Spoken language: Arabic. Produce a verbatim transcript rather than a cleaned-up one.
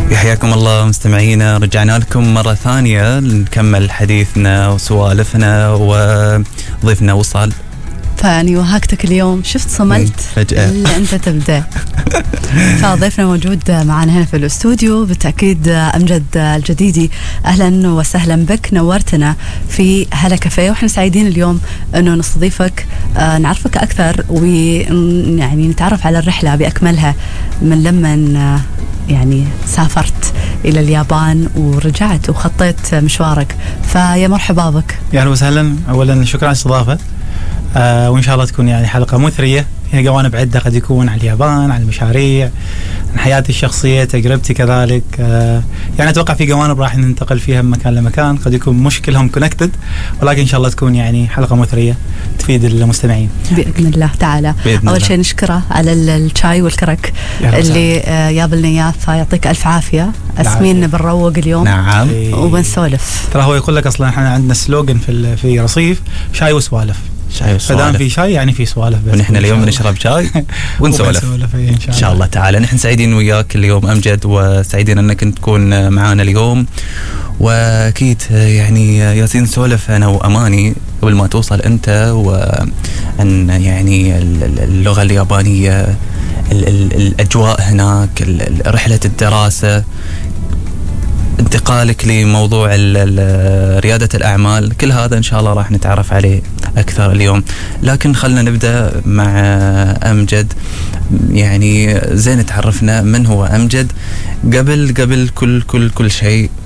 حياكم الله مستمعينا، رجعنا لكم مرة ثانية نكمل حديثنا وسوالفنا وضيفنا وصل. فاني وهاكتك اليوم شفت صملت فجأة اللي انت تبدأ. فضيفنا موجود معنا هنا في الاستوديو بالتأكيد أمجد الجديدي. أهلا وسهلا بك، نورتنا في هلا كافيه، وإحنا سعيدين اليوم أنه نستضيفك، آه نعرفك أكثر ويعني نتعرف على الرحلة بأكملها من لما آه يعني سافرت إلى اليابان ورجعت وخطيت مشوارك. فيا مرحبا بك. يا أهلا وسهلا. أولا شكرا على الاستضافة، آه وإن شاء الله تكون يعني حلقة مثرية. هي جوانب عدة قد يكون عن اليابان، عن المشاريع، عن حياتي الشخصية، تجربتي كذلك. آه يعني أتوقع في جوانب راح ننتقل فيها من مكان لمكان، قد يكون مش كلهم كونكتد، ولكن إن شاء الله تكون يعني حلقة مثرية تفيد المستمعين بإذن الله تعالى. بإذن أول الله. شيء نشكره على الشاي والكرك اللي آه جاب لنا إياه، فيعطيك ألف عافية. أسمين بنروق اليوم. نعم. وبنسولف. ترى هو يقول لك أصلا إحنا عندنا سلوغن في في رصيف، شاي وسوالف. شاي وسوالف. فدام في شاي يعني في سوالف. ونحن اليوم بنشرب شاي ونسولف إن شاء, إن شاء الله تعالى. نحن سعيدين وياك اليوم أمجد، وسعيدين أنك تكون معنا اليوم. وأكيد يعني ياسين سولف أنا وأماني قبل ما توصل أنت، وأن يعني اللغة اليابانية، ال ال الأجواء هناك، ال رحلة الدراسة، انتقالك لموضوع ريادة الأعمال، كل هذا إن شاء الله راح نتعرف عليه أكثر اليوم. لكن خلنا نبدأ مع أمجد. يعني زين تعرفنا من هو أمجد قبل قبل كل كل كل شيء.